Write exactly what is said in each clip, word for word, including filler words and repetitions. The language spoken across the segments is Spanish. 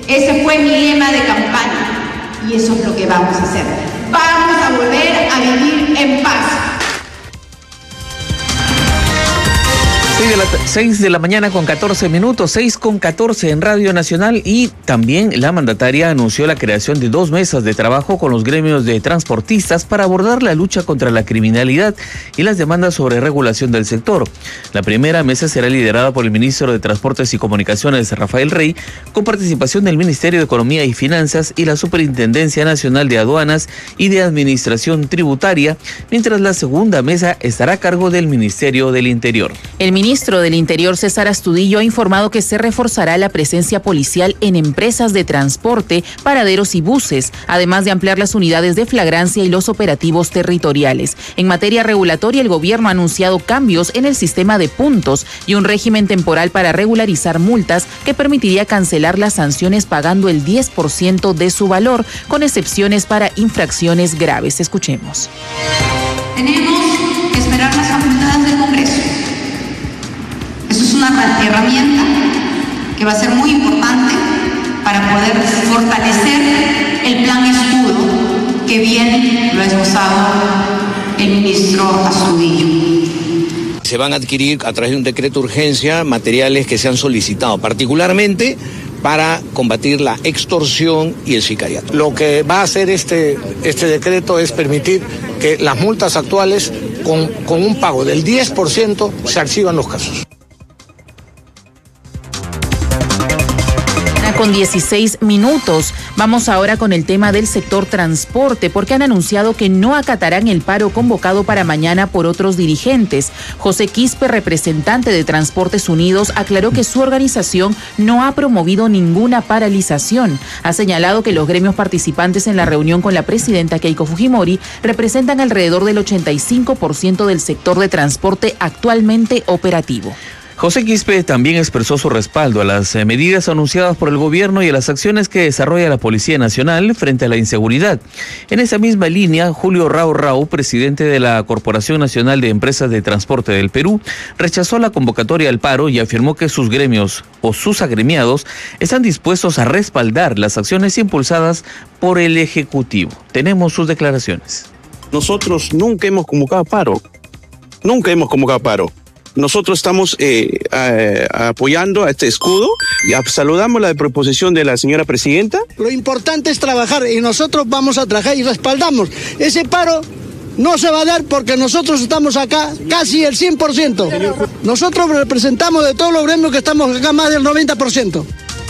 Ese fue mi lema de campaña y eso es lo que vamos a hacer. Vamos a volver a vivir en paz. seis de la mañana con catorce minutos, seis con catorce en Radio Nacional, y también la mandataria anunció la creación de dos mesas de trabajo con los gremios de transportistas para abordar la lucha contra la criminalidad y las demandas sobre regulación del sector. La primera mesa será liderada por el ministro de Transportes y Comunicaciones, Rafael Rey, con participación del Ministerio de Economía y Finanzas y la Superintendencia Nacional de Aduanas y de Administración Tributaria, mientras la segunda mesa estará a cargo del Ministerio del Interior. El ministro del Interior, César Astudillo, ha informado que se reforzará la presencia policial en empresas de transporte, paraderos y buses, además de ampliar las unidades de flagrancia y los operativos territoriales. En materia regulatoria, el gobierno ha anunciado cambios en el sistema de puntos y un régimen temporal para regularizar multas que permitiría cancelar las sanciones pagando el diez por ciento de su valor, con excepciones para infracciones graves. Escuchemos. Tenemos que esperar las facultades del Congreso. Eso es una herramienta que va a ser muy importante para poder fortalecer el plan escudo que bien lo ha esbozado el ministro Astudillo. Se van a adquirir a través de un decreto de urgencia materiales que se han solicitado, particularmente para combatir la extorsión y el sicariato. Lo que va a hacer este, este decreto es permitir que las multas actuales, con, con un pago del diez por ciento, se archivan los casos. Con dieciséis minutos. Vamos ahora con el tema del sector transporte, porque han anunciado que no acatarán el paro convocado para mañana por otros dirigentes. José Quispe, representante de Transportes Unidos, aclaró que su organización no ha promovido ninguna paralización. Ha señalado que los gremios participantes en la reunión con la presidenta Keiko Fujimori representan alrededor del ochenta y cinco por ciento del sector de transporte actualmente operativo. José Quispe también expresó su respaldo a las medidas anunciadas por el gobierno y a las acciones que desarrolla la Policía Nacional frente a la inseguridad. En esa misma línea, Julio Rao Rao, presidente de la Corporación Nacional de Empresas de Transporte del Perú, rechazó la convocatoria al paro y afirmó que sus gremios o sus agremiados están dispuestos a respaldar las acciones impulsadas por el Ejecutivo. Tenemos sus declaraciones. Nosotros nunca hemos convocado paro, nunca hemos convocado paro. Nosotros estamos eh, a, a, apoyando a este escudo y saludamos la proposición de la señora presidenta. Lo importante es trabajar y nosotros vamos a trabajar y respaldamos. Ese paro no se va a dar porque nosotros estamos acá casi el cien por ciento. Nosotros representamos de todos los gremios que estamos acá más del noventa por ciento.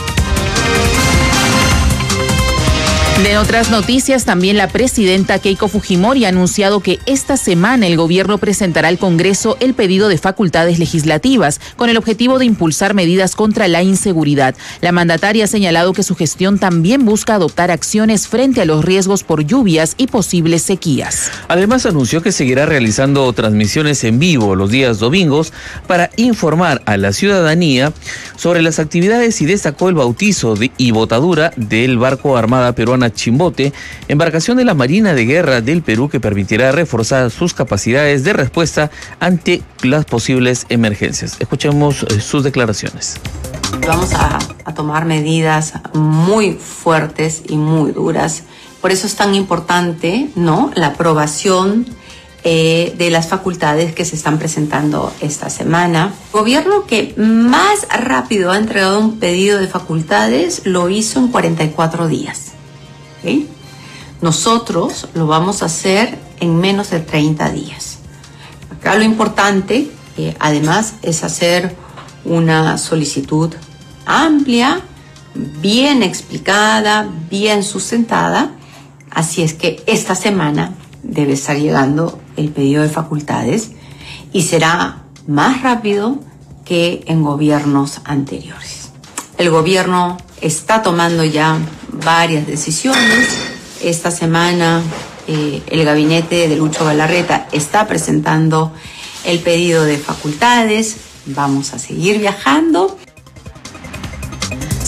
De otras noticias, también la presidenta Keiko Fujimori ha anunciado que esta semana el gobierno presentará al Congreso el pedido de facultades legislativas con el objetivo de impulsar medidas contra la inseguridad. La mandataria ha señalado que su gestión también busca adoptar acciones frente a los riesgos por lluvias y posibles sequías. Además, anunció que seguirá realizando transmisiones en vivo los días domingos para informar a la ciudadanía sobre las actividades y destacó el bautizo de, y botadura del barco Armada Peruana Chimbote, embarcación de la Marina de Guerra del Perú que permitirá reforzar sus capacidades de respuesta ante las posibles emergencias. Escuchemos eh, sus declaraciones. Vamos a, a tomar medidas muy fuertes y muy duras. Por eso es tan importante, ¿no?, la aprobación eh, de las facultades que se están presentando esta semana. El gobierno que más rápido ha entregado un pedido de facultades lo hizo en cuarenta y cuatro días. ¿Okay? Nosotros lo vamos a hacer en menos de treinta días. Acá lo importante, eh, además, es hacer una solicitud amplia, bien explicada, bien sustentada. Así es que esta semana debe estar llegando el pedido de facultades y será más rápido que en gobiernos anteriores. El gobierno está tomando ya varias decisiones. Esta semana eh, el gabinete de Lucho Galarreta está presentando el pedido de facultades. Vamos a seguir viajando.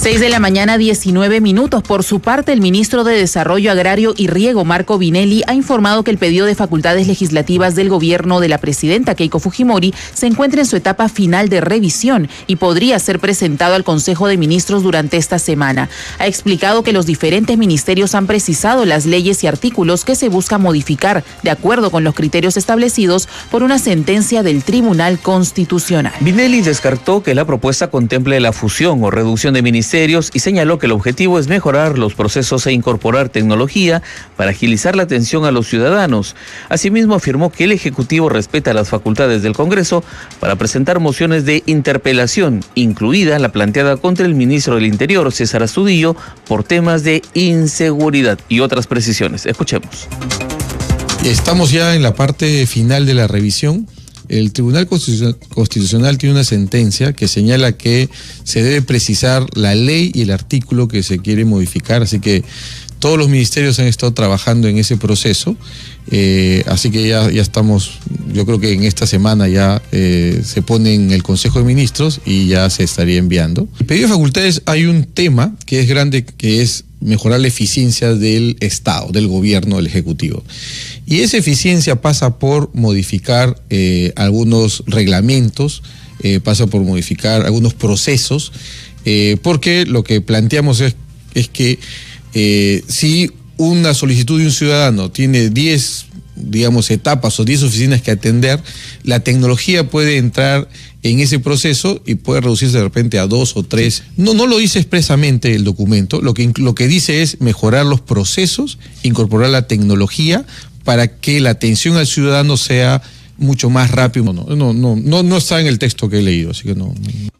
seis de la mañana, diecinueve minutos. Por su parte, el ministro de Desarrollo Agrario y Riego, Marco Vinelli, ha informado que el pedido de facultades legislativas del gobierno de la presidenta Keiko Fujimori se encuentra en su etapa final de revisión y podría ser presentado al Consejo de Ministros durante esta semana. Ha explicado que los diferentes ministerios han precisado las leyes y artículos que se busca modificar de acuerdo con los criterios establecidos por una sentencia del Tribunal Constitucional. Vinelli descartó que la propuesta contemple la fusión o reducción de ministerios y señaló que el objetivo es mejorar los procesos e incorporar tecnología para agilizar la atención a los ciudadanos. Asimismo, afirmó que el Ejecutivo respeta las facultades del Congreso para presentar mociones de interpelación, incluida la planteada contra el ministro del Interior, César Astudillo, por temas de inseguridad y otras precisiones. Escuchemos. Estamos ya en la parte final de la revisión. El Tribunal Constitucional tiene una sentencia que señala que se debe precisar la ley y el artículo que se quiere modificar, así que todos los ministerios han estado trabajando en ese proceso, eh, así que ya, ya estamos, yo creo que en esta semana ya eh, se pone en el Consejo de Ministros y ya se estaría enviando. El pedido de facultades, hay un tema que es grande, que es mejorar la eficiencia del Estado, del gobierno, del Ejecutivo. Y esa eficiencia pasa por modificar eh, algunos reglamentos, eh, pasa por modificar algunos procesos, eh, porque lo que planteamos es, es que eh, si una solicitud de un ciudadano tiene diez, digamos, etapas o diez oficinas que atender, la tecnología puede entrar en ese proceso y puede reducirse de repente a dos o tres. No, no lo dice expresamente el documento, lo que, lo que dice es mejorar los procesos, incorporar la tecnología para que la atención al ciudadano sea mucho más rápido. No, no, no, no, no está en el texto que he leído, así que no.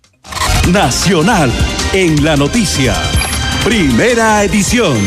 Nacional en la noticia. Primera edición.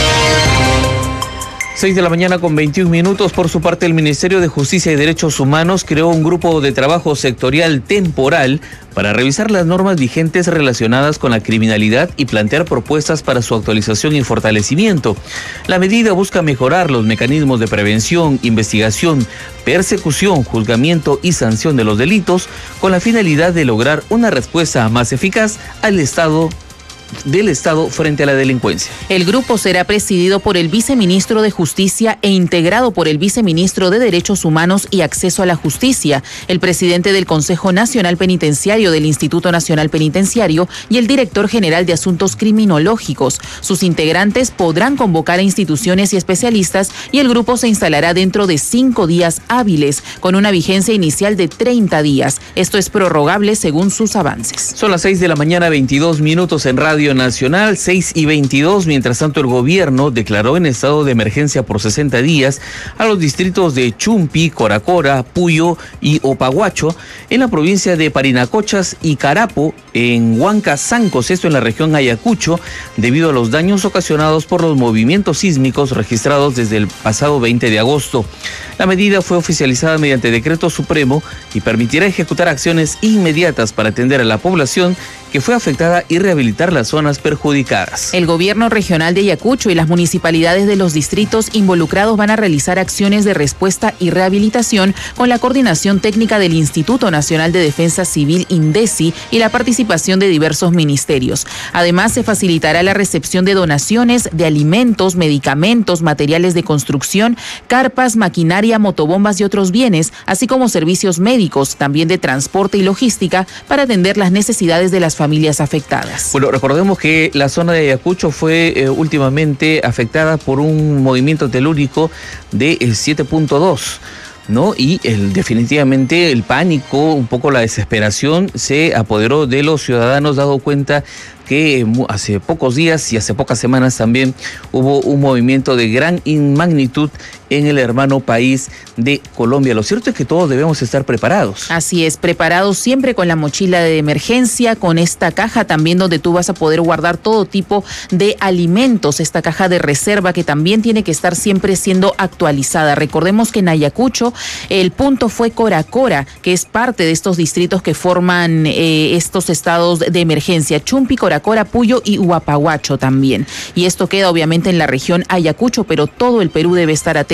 seis de la mañana con veintiún minutos. Por su parte, el Ministerio de Justicia y Derechos Humanos creó un grupo de trabajo sectorial temporal para revisar las normas vigentes relacionadas con la criminalidad y plantear propuestas para su actualización y fortalecimiento. La medida busca mejorar los mecanismos de prevención, investigación, persecución, juzgamiento y sanción de los delitos, con la finalidad de lograr una respuesta más eficaz al Estado del Estado frente a la delincuencia. El grupo será presidido por el viceministro de Justicia e integrado por el viceministro de Derechos Humanos y Acceso a la Justicia, el presidente del Consejo Nacional Penitenciario del Instituto Nacional Penitenciario y el director general de Asuntos Criminológicos. Sus integrantes podrán convocar a instituciones y especialistas y el grupo se instalará dentro de cinco días hábiles, con una vigencia inicial de treinta días. Esto es prorrogable según sus avances. Son las seis de la mañana, veintidós minutos en Radio Nacional, seis y veintidós. Mientras tanto, el gobierno declaró en estado de emergencia por sesenta días a los distritos de Chumpi, Coracora, Puyo y Opaguacho en la provincia de Parinacochas y Carapo, en Huancazancos, esto en la región Ayacucho, debido a los daños ocasionados por los movimientos sísmicos registrados desde el pasado veinte de agosto. La medida fue oficializada mediante decreto supremo y permitirá ejecutar acciones inmediatas para atender a la población que fue afectada y rehabilitar las zonas perjudicadas. El gobierno regional de Ayacucho y las municipalidades de los distritos involucrados van a realizar acciones de respuesta y rehabilitación con la coordinación técnica del Instituto Nacional de Defensa Civil, INDECI, y la participación de diversos ministerios. Además, se facilitará la recepción de donaciones de alimentos, medicamentos, materiales de construcción, carpas, maquinaria, motobombas y otros bienes, así como servicios médicos, también de transporte y logística, para atender las necesidades de las familias afectadas. Bueno, recordemos que la zona de Ayacucho fue eh, últimamente afectada por un movimiento telúrico de eh, siete punto dos. ¿No? Y el, definitivamente el pánico, un poco la desesperación se apoderó de los ciudadanos, dado cuenta que hace pocos días y hace pocas semanas también hubo un movimiento de gran magnitud en el hermano país de Colombia. Lo cierto es que todos debemos estar preparados. Así es, preparados siempre con la mochila de emergencia, con esta caja también donde tú vas a poder guardar todo tipo de alimentos, esta caja de reserva que también tiene que estar siempre siendo actualizada. Recordemos que en Ayacucho el punto fue Coracora, que es parte de estos distritos que forman eh, estos estados de emergencia, Chumpi, Coracora, Puyo y Huapaguacho también. Y esto queda obviamente en la región Ayacucho, pero todo el Perú debe estar atento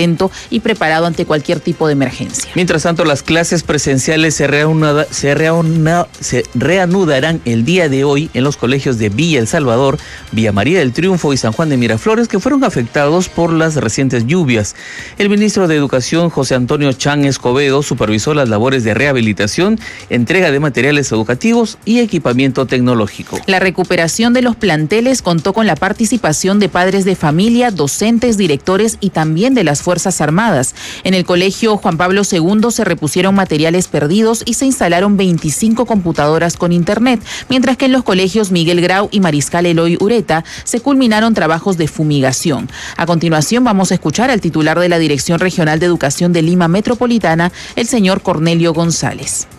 momento y preparado ante cualquier tipo de emergencia. Mientras tanto, las clases presenciales se, reanuda, se, reanuda, se reanudarán el día de hoy en los colegios de Villa El Salvador, Villa María del Triunfo y San Juan de Miraflores, que fueron afectados por las recientes lluvias. El ministro de Educación, José Antonio Chan Escobedo, supervisó las labores de rehabilitación, entrega de materiales educativos y equipamiento tecnológico. La recuperación de los planteles contó con la participación de padres de familia, docentes, directores y también de las Fuerzas Armadas. En el colegio Juan Pablo segundo se repusieron materiales perdidos y se instalaron veinticinco computadoras con internet, mientras que en los colegios Miguel Grau y Mariscal Eloy Ureta se culminaron trabajos de fumigación. A continuación vamos a escuchar al titular de la Dirección Regional de Educación de Lima Metropolitana, el señor Cornelio González.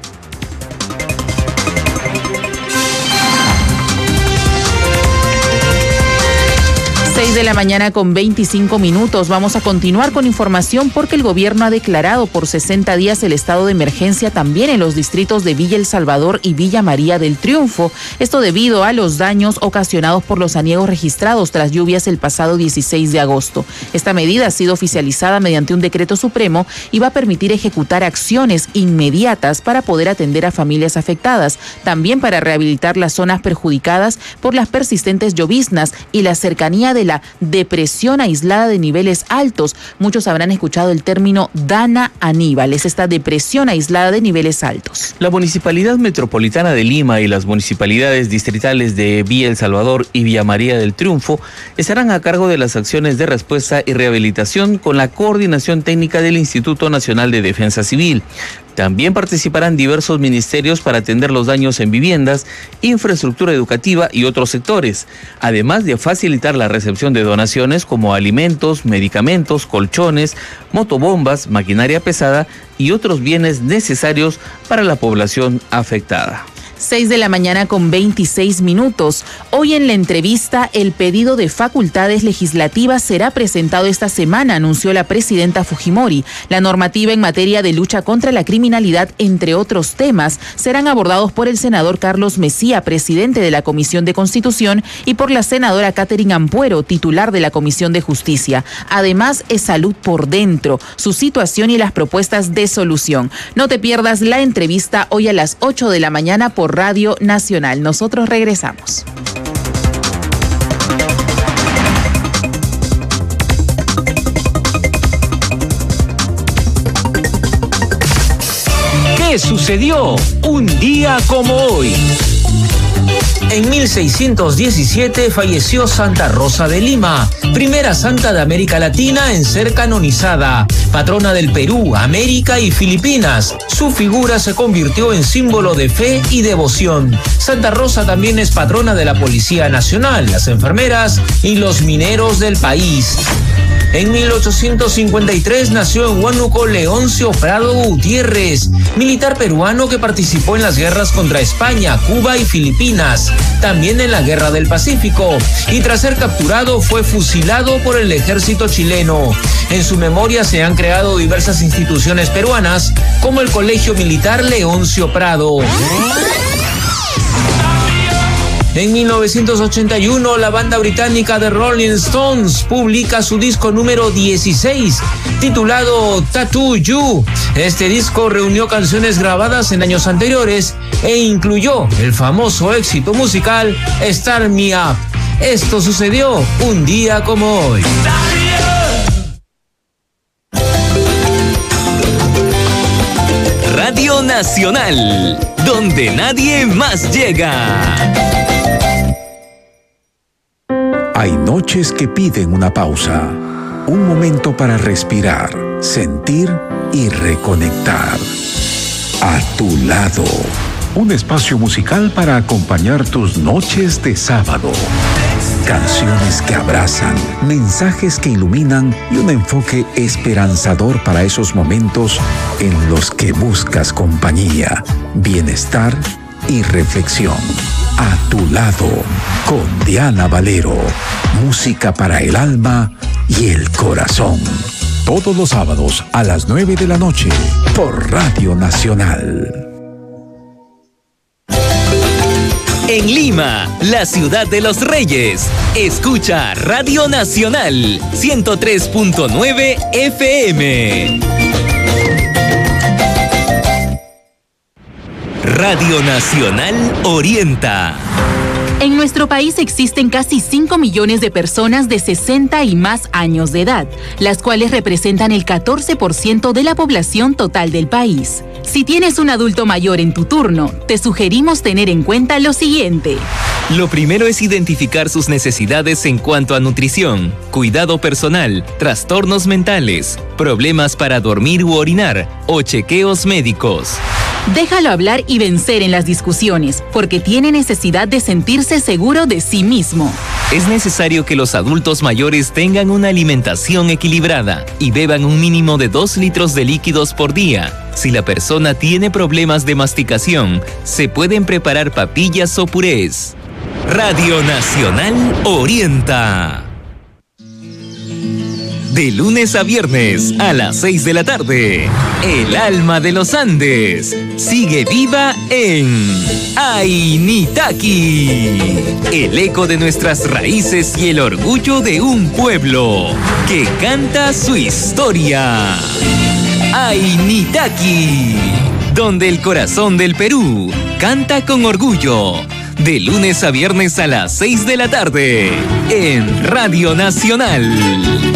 seis de la mañana con veinticinco minutos. Vamos a continuar con información porque el gobierno ha declarado por sesenta días el estado de emergencia también en los distritos de Villa El Salvador y Villa María del Triunfo. Esto debido a los daños ocasionados por los aniegos registrados tras lluvias el pasado dieciséis de agosto. Esta medida ha sido oficializada mediante un decreto supremo y va a permitir ejecutar acciones inmediatas para poder atender a familias afectadas, también para rehabilitar las zonas perjudicadas por las persistentes lloviznas y la cercanía de la depresión aislada de niveles altos. Muchos habrán escuchado el término Dana Aníbal, es esta depresión aislada de niveles altos. La Municipalidad Metropolitana de Lima y las municipalidades distritales de Villa El Salvador y Villa María del Triunfo estarán a cargo de las acciones de respuesta y rehabilitación con la coordinación técnica del Instituto Nacional de Defensa Civil. También participarán diversos ministerios para atender los daños en viviendas, infraestructura educativa y otros sectores, además de facilitar la recepción de donaciones como alimentos, medicamentos, colchones, motobombas, maquinaria pesada y otros bienes necesarios para la población afectada. seis de la mañana con veintiséis minutos. Hoy en la entrevista, el pedido de facultades legislativas será presentado esta semana, anunció la presidenta Fujimori. La normativa en materia de lucha contra la criminalidad, entre otros temas, serán abordados por el senador Carlos Mesía, presidente de la Comisión de Constitución, y por la senadora Catherine Ampuero, titular de la Comisión de Justicia. Además, es salud por dentro, su situación y las propuestas de solución. No te pierdas la entrevista hoy a las ocho de la mañana por Radio Nacional. Nosotros regresamos. ¿Qué sucedió un día como hoy? En mil seiscientos diecisiete falleció Santa Rosa de Lima, primera santa de América Latina en ser canonizada, patrona del Perú, América y Filipinas. Su figura se convirtió en símbolo de fe y devoción. Santa Rosa también es patrona de la Policía Nacional, las enfermeras y los mineros del país. En mil ochocientos cincuenta y tres nació en Huánuco Leoncio Prado Gutiérrez, militar peruano que participó en las guerras contra España, Cuba y Filipinas, también en la Guerra del Pacífico, y tras ser capturado fue fusilado por el ejército chileno. En su memoria se han creado diversas instituciones peruanas, como el Colegio Militar Leoncio Prado. En mil novecientos ochenta y uno, la banda británica de Rolling Stones publica su disco número dieciséis, titulado Tattoo You. Este disco reunió canciones grabadas en años anteriores e incluyó el famoso éxito musical Start Me Up. Esto sucedió un día como hoy. Radio Nacional, donde nadie más llega. Hay noches que piden una pausa, un momento para respirar, sentir y reconectar. A tu lado, un espacio musical para acompañar tus noches de sábado. Canciones que abrazan, mensajes que iluminan y un enfoque esperanzador para esos momentos en los que buscas compañía, bienestar y reflexión. A tu lado, con Diana Valero. Música para el alma y el corazón. Todos los sábados a las nueve de la noche por Radio Nacional. En Lima, la ciudad de los reyes, escucha Radio Nacional ciento tres punto nueve F M. Radio Nacional orienta. En nuestro país existen casi cinco millones de personas de sesenta y más años de edad, las cuales representan el catorce por ciento de la población total del país. Si tienes un adulto mayor en tu turno, te sugerimos tener en cuenta lo siguiente. Lo primero es identificar sus necesidades en cuanto a nutrición, cuidado personal, trastornos mentales, problemas para dormir u orinar o chequeos médicos. Déjalo hablar y vencer en las discusiones, porque tiene necesidad de sentirse seguro de sí mismo. Es necesario que los adultos mayores tengan una alimentación equilibrada y beban un mínimo de dos litros de líquidos por día. Si la persona tiene problemas de masticación, se pueden preparar papillas o purés. Radio Nacional orienta. De lunes a viernes a las seis de la tarde, el alma de los Andes sigue viva en Ainitaki, el eco de nuestras raíces y el orgullo de un pueblo que canta su historia. Ainitaki, donde el corazón del Perú canta con orgullo. De lunes a viernes a las seis de la tarde, en Radio Nacional.